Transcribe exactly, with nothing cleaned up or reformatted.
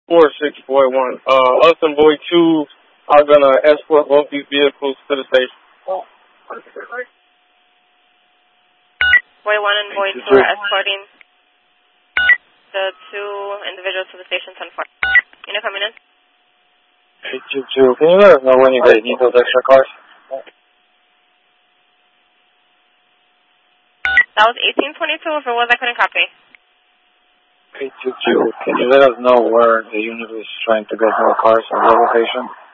four six Boy one. Uh, us and Boy two are gonna escort both these vehicles to the station. Boy one and Boy two are escorting the two individuals to the station ten four. You know, coming in? eight two two, can you let us know when you guys need those extra cars? That was eighteen twenty-two. If it was, I couldn't copy. eight two two, can you let us know where the unit is trying to get more cars at the location?